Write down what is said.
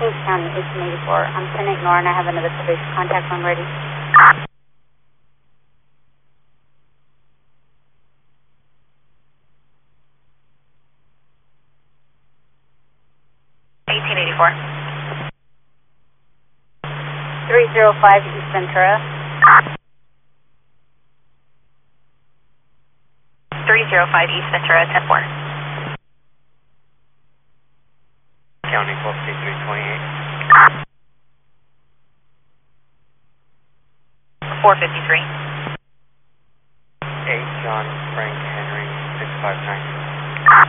Kings County, 1884. I'm 10 ignore and I have another probation contact when ready. $18.84. 305 East Ventura. 305 East Ventura, 10-4. County 122328. 453.